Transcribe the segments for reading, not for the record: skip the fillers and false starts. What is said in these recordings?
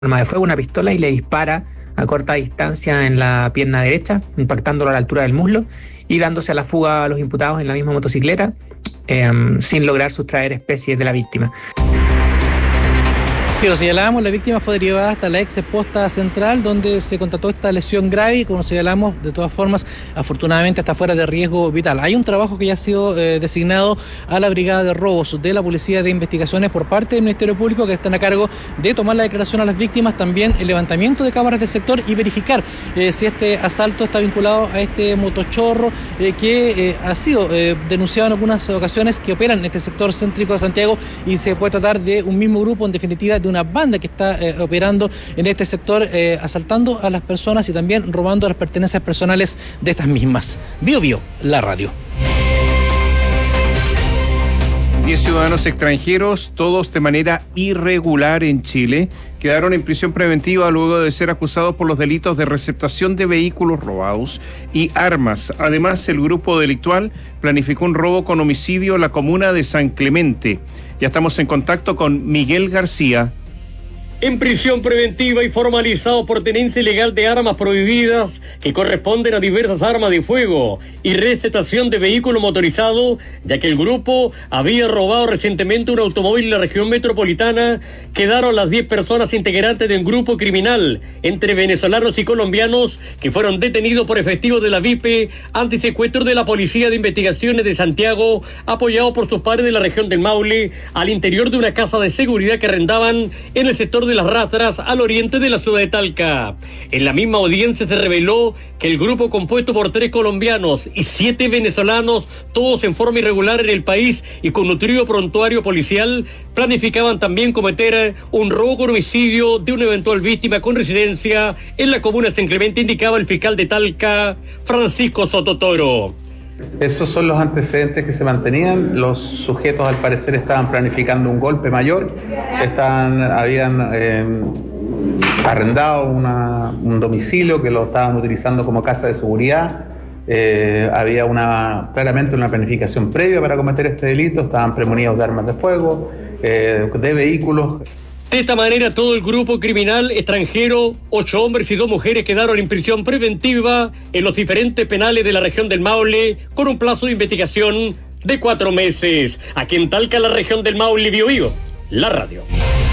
arma de fuego, una pistola, y le dispara a corta distancia en la pierna derecha, impactándolo a la altura del muslo y dándose a la fuga a los imputados en la misma motocicleta, sin lograr sustraer especies de la víctima. Sí, lo señalábamos, la víctima fue derivada hasta la ex posta central, donde se constató esta lesión grave y, como señalamos, de todas formas, afortunadamente está fuera de riesgo vital. Hay un trabajo que ya ha sido designado a la Brigada de Robos de la Policía de Investigaciones por parte del Ministerio Público, que están a cargo de tomar la declaración a las víctimas, también el levantamiento de cámaras de sector y verificar si este asalto está vinculado a este motochorro que ha sido denunciado en algunas ocasiones, que operan en este sector céntrico de Santiago, y se puede tratar de un mismo grupo, en definitiva, de una banda que está operando en este sector, asaltando a las personas y también robando las pertenencias personales de estas mismas. Bio, la radio. 10 ciudadanos extranjeros, todos de manera irregular en Chile, quedaron en prisión preventiva luego de ser acusados por los delitos de receptación de vehículos robados y armas. Además, el grupo delictual planificó un robo con homicidio en la comuna de San Clemente. Ya estamos en contacto con Miguel García. En prisión preventiva y formalizado por tenencia ilegal de armas prohibidas que corresponden a diversas armas de fuego y receptación de vehículo motorizado, ya que el grupo había robado recientemente un automóvil en la región metropolitana. Quedaron las 10 personas integrantes de un grupo criminal entre venezolanos y colombianos que fueron detenidos por efectivos de la VIPE antisecuestro de la Policía de Investigaciones de Santiago, apoyado por sus pares de la región del Maule, al interior de una casa de seguridad que arrendaban en el sector de Las Rastras, al oriente de la ciudad de Talca. En la misma audiencia se reveló que el grupo, compuesto por 3 colombianos y 7 venezolanos, todos en forma irregular en el país y con nutrido prontuario policial, planificaban también cometer un robo con homicidio de una eventual víctima con residencia en la comuna de San Clemente, indicaba el fiscal de Talca, Francisco Sototoro. Esos son los antecedentes que se mantenían. Los sujetos, al parecer, estaban planificando un golpe mayor. Habían arrendado un domicilio que lo estaban utilizando como casa de seguridad. Había claramente una planificación previa para cometer este delito. Estaban premonidos de armas de fuego, de vehículos. De esta manera, todo el grupo criminal extranjero, 8 hombres y 2 mujeres, quedaron en prisión preventiva en los diferentes penales de la región del Maule, con un plazo de investigación de 4 meses. Aquí en Talca, la región del Maule, Bio, la radio.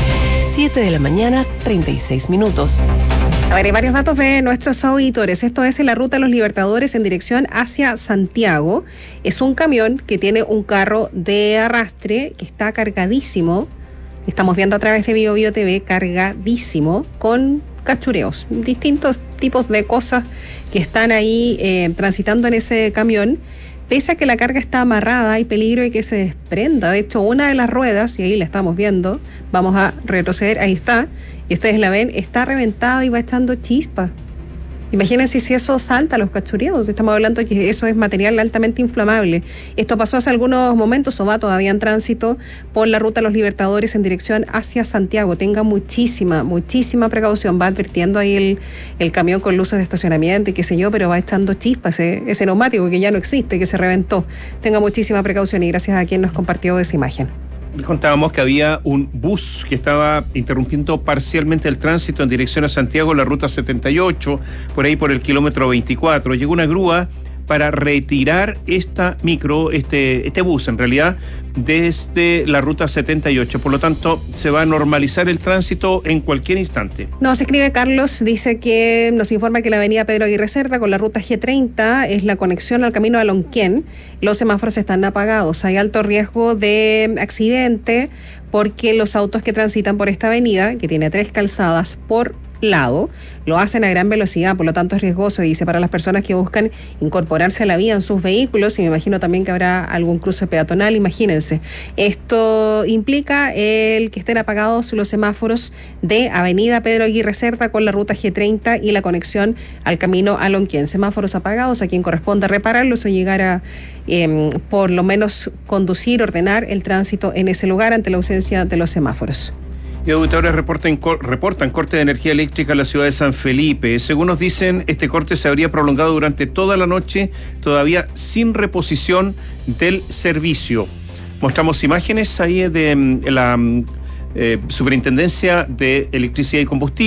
7 de la mañana, 36 minutos. A ver, hay varios datos de nuestros auditores. Esto es en la ruta de los Libertadores en dirección hacia Santiago. Es un camión que tiene un carro de arrastre que está cargadísimo. Estamos viendo a través de Bio TV, cargadísimo, con cachureos, distintos tipos de cosas que están ahí transitando en ese camión. Pese a que la carga está amarrada, hay peligro de que se desprenda. De hecho, una de las ruedas, y ahí la estamos viendo, vamos a retroceder, ahí está, y ustedes la ven, está reventada y va echando chispas. Imagínense si eso salta a los cachureos. Estamos hablando de que eso es material altamente inflamable. Esto pasó hace algunos momentos, o va todavía en tránsito por la ruta de los Libertadores en dirección hacia Santiago. Tenga muchísima precaución. Va advirtiendo ahí el camión con luces de estacionamiento y qué sé yo, pero va echando chispas, ese neumático que ya no existe, que se reventó. Tenga muchísima precaución y gracias a quien nos compartió esa imagen. Les contábamos que había un bus que estaba interrumpiendo parcialmente el tránsito en dirección a Santiago, la ruta 78, por ahí por el kilómetro 24. Llegó una grúa para retirar esta este bus, en realidad, desde la ruta 78. Por lo tanto, se va a normalizar el tránsito en cualquier instante. Nos escribe Carlos, dice que nos informa que la avenida Pedro Aguirre Cerda con la ruta G30 es la conexión al camino a Lonquén. Los semáforos están apagados. Hay alto riesgo de accidente porque los autos que transitan por esta avenida, que tiene 3 calzadas por lado, lo hacen a gran velocidad, por lo tanto es riesgoso, dice, para las personas que buscan incorporarse a la vía en sus vehículos, y me imagino también que habrá algún cruce peatonal, imagínense. Esto implica el que estén apagados los semáforos de avenida Pedro Aguirre Cerda con la ruta G30 y la conexión al camino a Lonquén. Semáforos apagados, a quien corresponde repararlos o llegar a por lo menos conducir, ordenar el tránsito en ese lugar ante la ausencia de los semáforos. Y auditores reportan corte de energía eléctrica en la ciudad de San Felipe. Según nos dicen, este corte se habría prolongado durante toda la noche, todavía sin reposición del servicio. Mostramos imágenes ahí de Superintendencia de Electricidad y Combustible.